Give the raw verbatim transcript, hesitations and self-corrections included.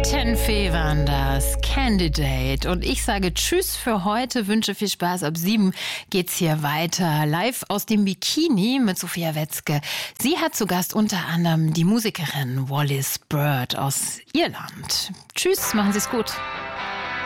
Tenfee waren das, Candidate. Und ich sage Tschüss für heute, wünsche viel Spaß. Ab sieben geht's hier weiter. Live aus dem Bikini mit Sophia Wetzke. Sie hat zu Gast unter anderem die Musikerin Wallis Bird aus Irland. Tschüss, machen Sie's gut.